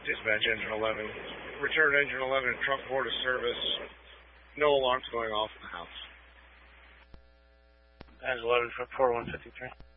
Dispatch engine 11. Return engine 11, trunk board of service. No alarms going off in the house. Engine 11, trunk 4153.